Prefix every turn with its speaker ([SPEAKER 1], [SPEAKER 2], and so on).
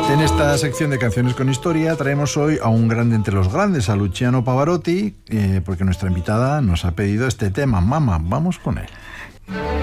[SPEAKER 1] En esta sección de Canciones con Historia traemos hoy a un grande entre los grandes, a Luciano Pavarotti, porque nuestra invitada nos ha pedido este tema, Mama. Vamos con él.